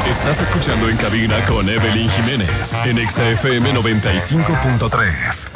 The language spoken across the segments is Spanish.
Estás escuchando En Cabina con Evelyn Jiménez en Exa FM 95.3.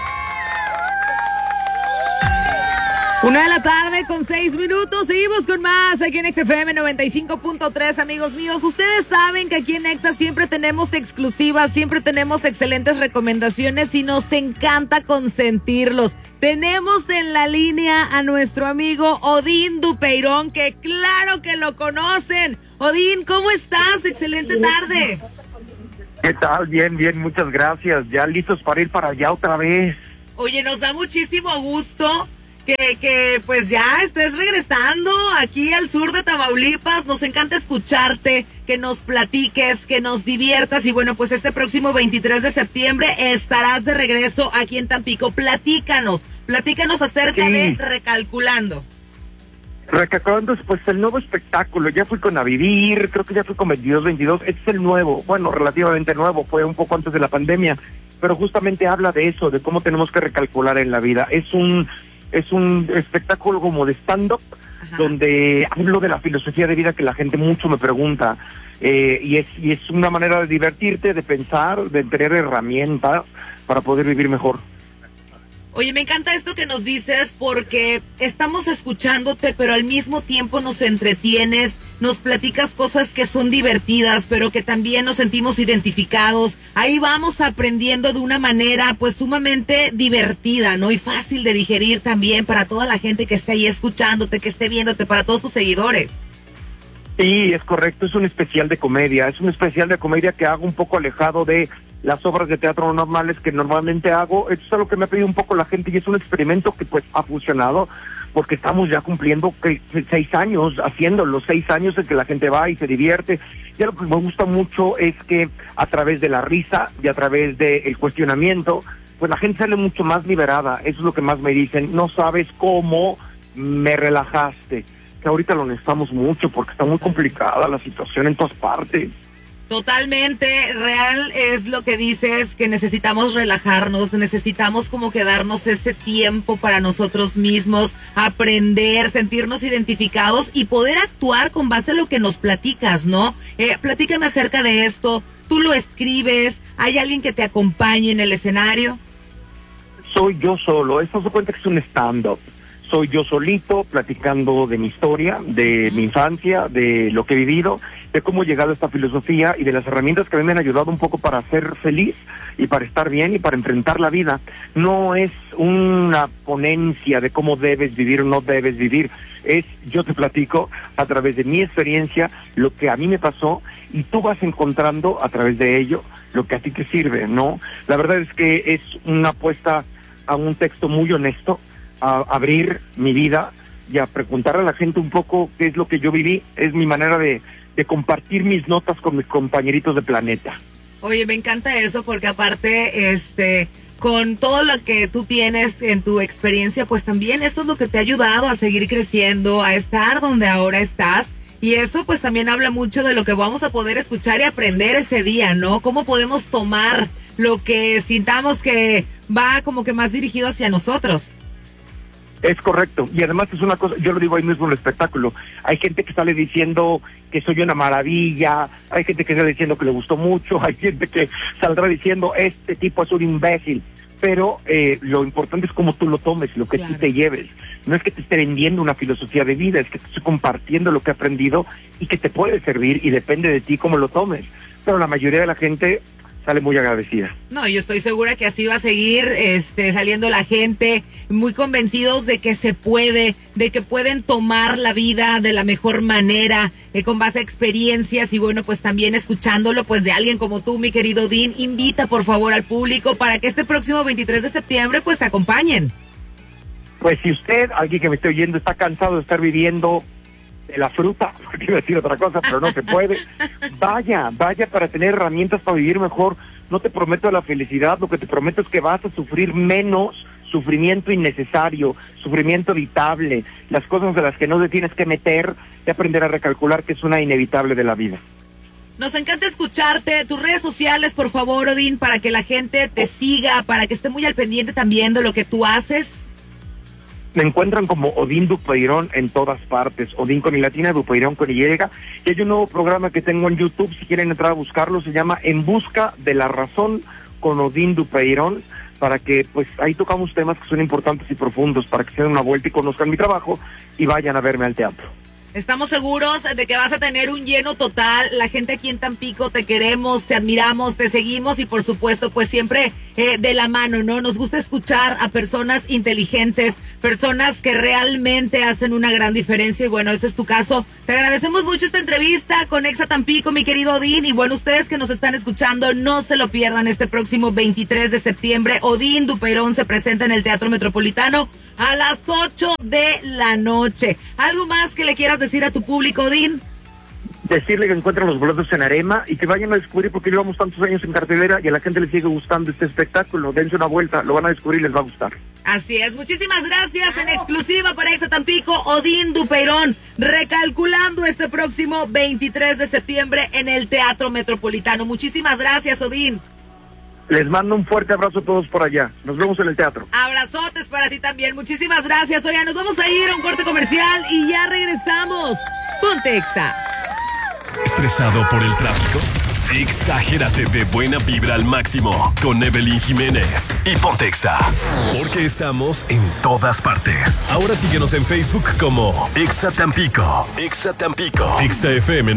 1:06 Seguimos con más aquí en XFM 95.3, amigos míos. Ustedes saben que aquí en Exa siempre tenemos exclusivas, siempre tenemos excelentes recomendaciones y nos encanta consentirlos. Tenemos en la línea a nuestro amigo Odín Dupeirón, que claro que lo conocen. Odín, ¿cómo estás? Excelente tarde. ¿Qué tal? Bien, muchas gracias. Ya listos para ir para allá otra vez. Oye, nos da muchísimo gusto que pues ya estés regresando aquí al sur de Tamaulipas. Nos encanta escucharte, que nos platiques, que nos diviertas. Y bueno, pues este próximo 23 de septiembre estarás de regreso aquí en Tampico. Platícanos acerca de Recalculando. Recalculando es pues el nuevo espectáculo. Ya fui con A Vivir, creo que ya fui con 22. Este es el nuevo, bueno, relativamente nuevo, fue un poco antes de la pandemia, pero justamente habla de eso, de cómo tenemos que recalcular en la vida. Es un espectáculo como de stand-up, donde hablo de la filosofía de vida que la gente mucho me pregunta, y es una manera de divertirte, de pensar, de tener herramientas para poder vivir mejor. Oye, me encanta esto que nos dices porque estamos escuchándote, pero al mismo tiempo nos entretienes, nos platicas cosas que son divertidas, pero que también nos sentimos identificados. Ahí vamos aprendiendo de una manera pues sumamente divertida, ¿no? Y fácil de digerir también para toda la gente que esté ahí escuchándote, que esté viéndote, para todos tus seguidores. Sí, es correcto, es un especial de comedia que hago un poco alejado de las obras de teatro normales que normalmente hago. Esto es algo que me ha pedido un poco la gente y es un experimento que pues ha funcionado, porque estamos ya cumpliendo 6 años haciéndolo, 6 años en que la gente va y se divierte. Y algo que me gusta mucho es que a través de la risa y a través del cuestionamiento, pues la gente sale mucho más liberada. Eso es lo que más me dicen: no sabes cómo me relajaste. Que ahorita lo necesitamos mucho porque está muy complicada la situación en todas partes. Totalmente real es lo que dices, que necesitamos relajarnos, necesitamos como que darnos ese tiempo para nosotros mismos, aprender, sentirnos identificados y poder actuar con base a lo que nos platicas, ¿no? Platícame acerca de esto. ¿Tú lo escribes? ¿Hay alguien que te acompañe en el escenario? Soy yo solo. Esto se cuenta que es un stand-up. Soy yo solito platicando de mi historia, de mi infancia, de lo que he vivido, de cómo he llegado a esta filosofía y de las herramientas que a mí me han ayudado un poco para ser feliz y para estar bien y para enfrentar la vida. No es una ponencia de cómo debes vivir o no debes vivir. Yo te platico a través de mi experiencia lo que a mí me pasó y tú vas encontrando a través de ello lo que a ti te sirve, ¿no? La verdad es que es una apuesta a un texto muy honesto, a abrir mi vida y a preguntarle a la gente un poco qué es lo que yo viví. Es mi manera de compartir mis notas con mis compañeritos de planeta. Oye, me encanta eso porque aparte, con todo lo que tú tienes en tu experiencia, pues también eso es lo que te ha ayudado a seguir creciendo, a estar donde ahora estás. Y eso pues también habla mucho de lo que vamos a poder escuchar y aprender ese día, ¿no? Cómo podemos tomar lo que sintamos que va como que más dirigido hacia nosotros. Es correcto, y además es una cosa, yo lo digo ahí mismo en el espectáculo, hay gente que sale diciendo que soy una maravilla, hay gente que sale diciendo que le gustó mucho, hay gente que saldrá diciendo este tipo es un imbécil, pero lo importante es cómo tú lo tomes, lo que tú te lleves. No es que te esté vendiendo una filosofía de vida, es que te estoy compartiendo lo que he aprendido y que te puede servir y depende de ti cómo lo tomes, pero la mayoría de la gente sale muy agradecida. No, yo estoy segura que así va a seguir saliendo la gente, muy convencidos de que se puede, de que pueden tomar la vida de la mejor manera, con base a experiencias y bueno, pues también escuchándolo pues de alguien como tú, mi querido Dean. Invita por favor al público para que este próximo 23 de septiembre pues te acompañen. Pues si usted, alguien que me esté oyendo, está cansado de estar viviendo de la fruta, quiero decir otra cosa, pero no se puede, vaya para tener herramientas para vivir mejor. No te prometo la felicidad, lo que te prometo es que vas a sufrir menos sufrimiento innecesario, sufrimiento evitable, las cosas de las que no te tienes que meter, de aprender a recalcular, que es una inevitable de la vida. Nos encanta escucharte. Tus redes sociales, por favor, Odín, para que la gente te siga, para que esté muy al pendiente también de lo que tú haces. Me encuentran como Odín Dupeirón en todas partes, Odín con I latina, Dupeirón con Y. Y hay un nuevo programa que tengo en YouTube, si quieren entrar a buscarlo, se llama En Busca de la Razón con Odín Dupeirón, para que pues ahí tocamos temas que son importantes y profundos, para que se den una vuelta y conozcan mi trabajo y vayan a verme al teatro. Estamos seguros de que vas a tener un lleno total. La gente aquí en Tampico te queremos, te admiramos, te seguimos y por supuesto pues siempre de la mano, ¿no? Nos gusta escuchar a personas inteligentes, personas que realmente hacen una gran diferencia y bueno, ese es tu caso. Te agradecemos mucho esta entrevista con Exa Tampico, mi querido Odín, y bueno, ustedes que nos están escuchando, no se lo pierdan este próximo 23 de septiembre. Odín Dupeirón se presenta en el Teatro Metropolitano a las 8 de la noche. ¿Algo más que le quieras decir a tu público, Odín? Decirle que encuentren los boletos en Arema y que vayan a descubrir, porque llevamos tantos años en cartelera y a la gente le sigue gustando este espectáculo. Dense una vuelta, lo van a descubrir y les va a gustar. Así es, muchísimas gracias. En exclusiva para Exa Tampico, Odín Dupeirón, recalculando este próximo 23 de septiembre en el Teatro Metropolitano. Muchísimas gracias, Odín. Les mando un fuerte abrazo a todos por allá. Nos vemos en el teatro. Abrazotes para ti también. Muchísimas gracias. Oigan, nos vamos a ir a un corte comercial y ya regresamos. Ponte Exa. ¿Estresado por el tráfico? Exagérate de buena vibra al máximo con Evelyn Jiménez y Ponte Exa, porque estamos en todas partes. Ahora síguenos en Facebook como Exa Tampico. Exa Tampico. Exa FM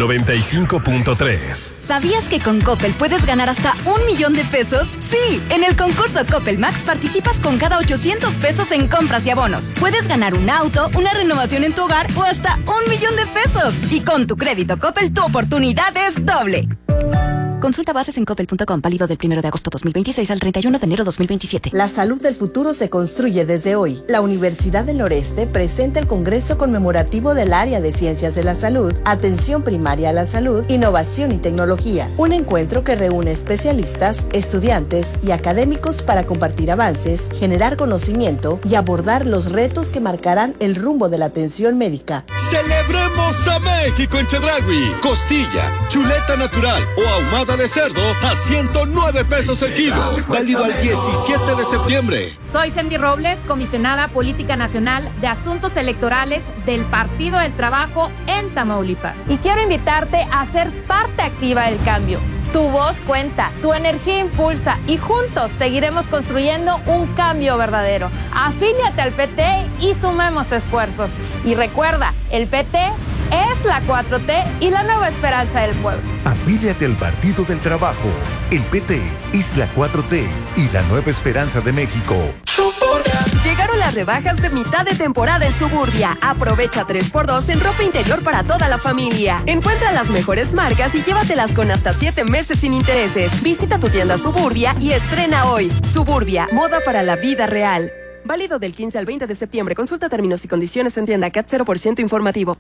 95.3. ¿Sabías que con Coppel puedes ganar hasta 1 millón de pesos? Sí, en el concurso Coppel Max participas con cada 800 pesos en compras y abonos. Puedes ganar un auto, una renovación en tu hogar o hasta 1 millón de pesos. Y con tu crédito Coppel, tu oportunidad es doble. Consulta bases en coppel.com, válido del 1 de agosto 2026 al 31 de enero 2027. La salud del futuro se construye desde hoy. La Universidad del Noreste presenta el Congreso Conmemorativo del Área de Ciencias de la Salud, Atención Primaria a la Salud, Innovación y Tecnología. Un encuentro que reúne especialistas, estudiantes y académicos para compartir avances, generar conocimiento y abordar los retos que marcarán el rumbo de la atención médica. ¡Celebremos a México en Chedraui! Costilla, chuleta natural o ahumada de cerdo a 109 pesos el kilo. Válido al 17 de septiembre. Soy Cindy Robles, comisionada política nacional de asuntos electorales del Partido del Trabajo en Tamaulipas. Y quiero invitarte a ser parte activa del cambio. Tu voz cuenta, tu energía impulsa y juntos seguiremos construyendo un cambio verdadero. Afíliate al PT y sumemos esfuerzos. Y recuerda, el PT es la 4T y la nueva esperanza del pueblo. Afíliate al Partido del Trabajo. El PT es la 4T y la nueva esperanza de México. Llegaron las rebajas de mitad de temporada en Suburbia. Aprovecha 3x2 en ropa interior para toda la familia. Encuentra las mejores marcas y llévatelas con hasta 7 meses sin intereses. Visita tu tienda Suburbia y estrena hoy. Suburbia, moda para la vida real. Válido del 15 al 20 de septiembre. Consulta términos y condiciones en tienda CAT 0% informativo.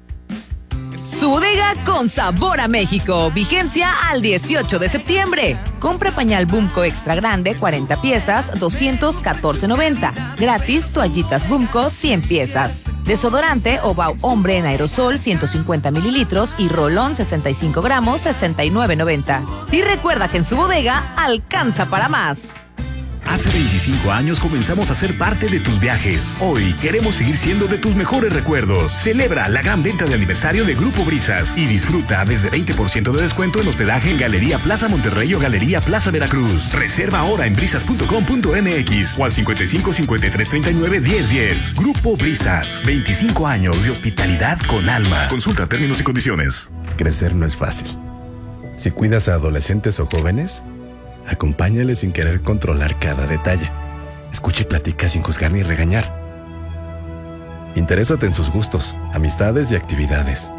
Su bodega con sabor a México. Vigencia al 18 de septiembre. Compra pañal Bumco extra grande, 40 piezas, $214.90. Gratis toallitas Bumco, 100 piezas. Desodorante Obao Hombre en aerosol, 150 mililitros y rolón 65 gramos, $69.90. Y recuerda que en su bodega alcanza para más. Hace 25 años comenzamos a ser parte de tus viajes. Hoy queremos seguir siendo de tus mejores recuerdos. Celebra la gran venta de aniversario de Grupo Brisas y disfruta desde 20% de descuento en hospedaje en Galería Plaza Monterrey o Galería Plaza Veracruz. Reserva ahora en brisas.com.mx o al 55 53 39 10 10. Grupo Brisas, 25 años de hospitalidad con alma. Consulta términos y condiciones. Crecer no es fácil. Si cuidas a adolescentes o jóvenes, acompáñales sin querer controlar cada detalle. Escucha y platica sin juzgar ni regañar. Interésate en sus gustos, amistades y actividades.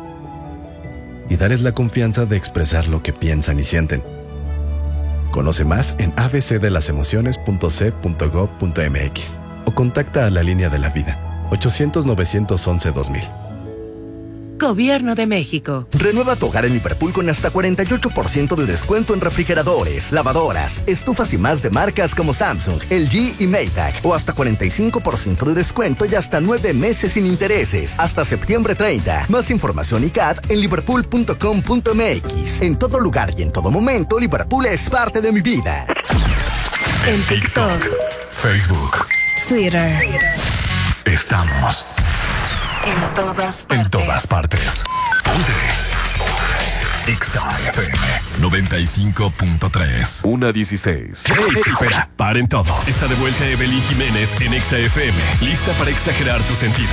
Y dales la confianza de expresar lo que piensan y sienten. Conoce más en abcdelasemociones.c.gov.mx o contacta a la Línea de la Vida, 800-911-2000. Gobierno de México. Renueva tu hogar en Liverpool con hasta 48% de descuento en refrigeradores, lavadoras, estufas y más de marcas como Samsung, LG y Maytag. O hasta 45% de descuento y hasta 9 meses sin intereses. Hasta septiembre 30. Más información y CAD en liverpool.com.mx. En todo lugar y en todo momento, Liverpool es parte de mi vida. En TikTok, Facebook, Twitter. Estamos En todas partes. en todas partes. Ponte Exa FM 95.3. 1:16. Hey, espera, paren todo. Está de vuelta Evelyn Jiménez en Exa FM. Lista para exagerar tus sentidos.